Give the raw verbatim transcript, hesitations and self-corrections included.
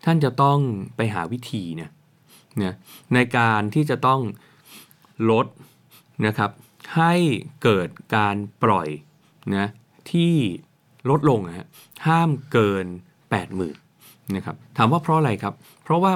ท่านจะต้องไปหาวิธีเนี่ยนะในการที่จะต้องลดนะครับให้เกิดการปล่อยนะที่ลดลงนะฮะห้ามเกิน แปดหมื่น นะครับถามว่าเพราะอะไรครับเพราะว่า